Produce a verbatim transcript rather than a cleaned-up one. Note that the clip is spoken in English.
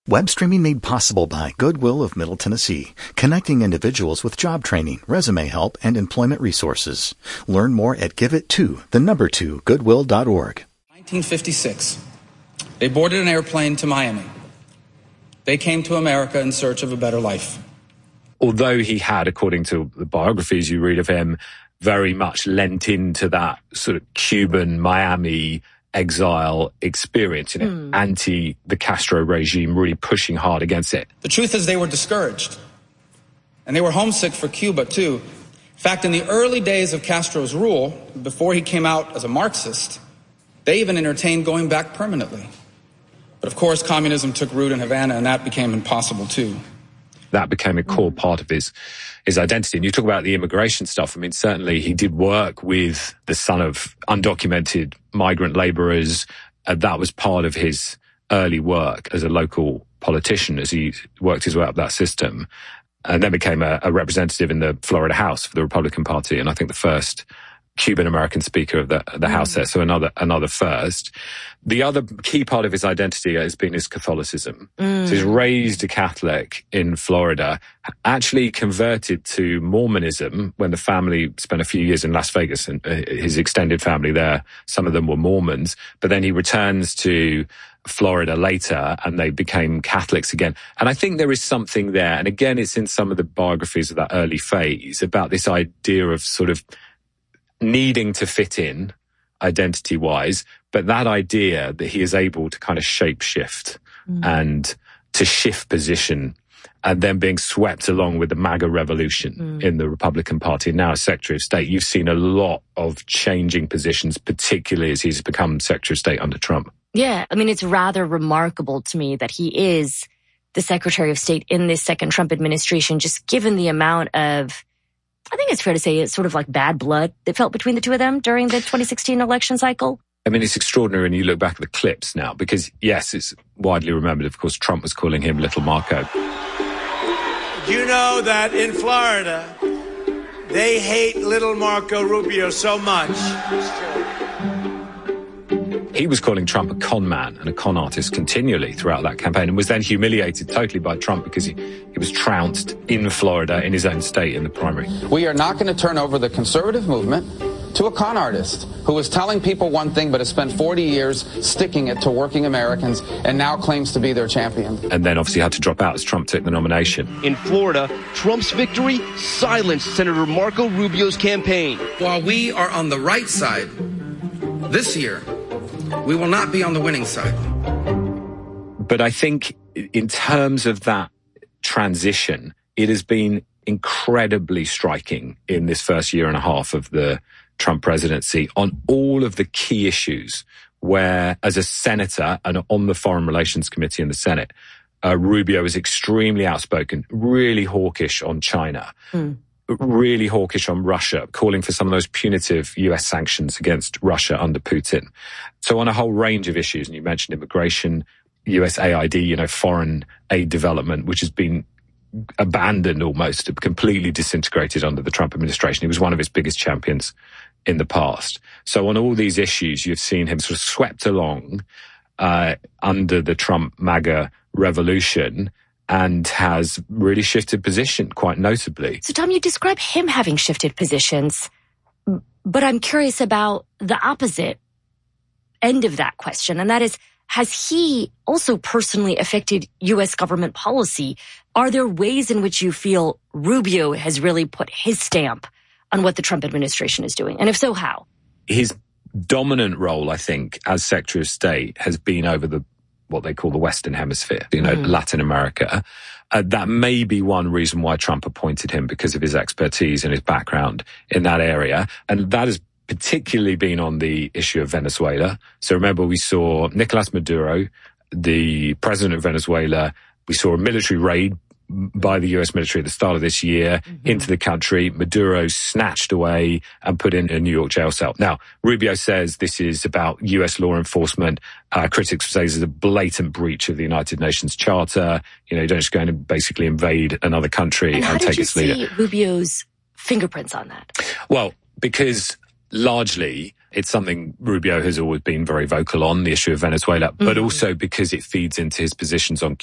Web streaming made possible by Goodwill of Middle Tennessee, connecting individuals with job training, resume help, and employment resources. Learn more at give it to the number two goodwill dot org. nineteen fifty-six. They boarded an airplane to Miami. They came to America in search of a better life. Although he had, according to the biographies you read of him, very much lent into that sort of Cuban Miami exile experience, you know, mm. anti the Castro regime, really pushing hard against it. The truth is they were discouraged. And they were homesick for Cuba, too. In fact, in the early days of Castro's rule, before he came out as a Marxist, they even entertained going back permanently. But of course, communism took root in Havana, and that became impossible, too. That became a core part of his his identity. And you talk about the immigration stuff. I mean, certainly he did work with the son of undocumented migrant laborers. Uh, that was part of his early work as a local politician as he worked his way up that system. And then became a, a representative in the Florida House for the Republican Party. And I think the first Cuban-American speaker of the, the House there. So another, another first. The other key part of his identity has been his Catholicism. Mm. So he's raised a Catholic in Florida, actually converted to Mormonism when the family spent a few years in Las Vegas, and his extended family there, some of them were Mormons. But then he returns to Florida later and they became Catholics again. And I think there is something there. And again, it's in some of the biographies of that early phase about this idea of sort of needing to fit in identity-wise, but that idea that he is able to kind of shape-shift mm. and to shift position and then being swept along with the MAGA revolution mm. in the Republican Party. And now as Secretary of State, you've seen a lot of changing positions, particularly as he's become Secretary of State under Trump. Yeah, I mean, it's rather remarkable to me that he is the Secretary of State in this second Trump administration, just given the amount of, I think it's fair to say, it's sort of like bad blood that felt between the two of them during the twenty sixteen election cycle. I mean, it's extraordinary when you look back at the clips now, because yes, it's widely remembered. Of course, Trump was calling him Little Marco. You know that in Florida, they hate Little Marco Rubio so much. He was calling Trump a con man and a con artist continually throughout that campaign, and was then humiliated totally by Trump because he, he was trounced in Florida in his own state in the primary. We are not going to turn over the conservative movement to a con artist who was telling people one thing but has spent forty years sticking it to working Americans and now claims to be their champion. And then obviously had to drop out as Trump took the nomination. In Florida, Trump's victory silenced Senator Marco Rubio's campaign. While we are on the right side this year, we will not be on the winning side. But I think in terms of that transition, it has been incredibly striking in this first year and a half of the Trump presidency on all of the key issues where, as a senator and on the Foreign Relations Committee in the Senate, uh, Rubio is extremely outspoken, really hawkish on China. Mm. Really hawkish on Russia, calling for some of those punitive U S sanctions against Russia under Putin. So on a whole range of issues, and you mentioned immigration, U S A I D, you know, foreign aid development, which has been abandoned almost, completely disintegrated under the Trump administration. He was one of his biggest champions in the past. So on all these issues, you've seen him sort of swept along uh, under the Trump MAGA revolution, and has really shifted position quite notably. So, Tom, you describe him having shifted positions, but I'm curious about the opposite end of that question, and that is, has he also personally affected U S government policy? Are there ways in which you feel Rubio has really put his stamp on what the Trump administration is doing? And if so, how? His dominant role, I think, as Secretary of State has been over the what they call the Western Hemisphere, you know, mm. Latin America. Uh, that may be one reason why Trump appointed him, because of his expertise and his background in that area. And that has particularly been on the issue of Venezuela. So remember, we saw Nicolas Maduro, the president of Venezuela. We saw a military raid by the U S military at the start of this year mm-hmm. into the country. Maduro snatched away and put in a New York jail cell. Now, Rubio says this is about U S law enforcement. Uh, critics say this is a blatant breach of the United Nations Charter. You know, you don't just go in and basically invade another country and, and take its leader. How did you see Rubio's fingerprints on that? Well, because largely it's something Rubio has always been very vocal on, the issue of Venezuela, mm-hmm. but also because it feeds into his positions on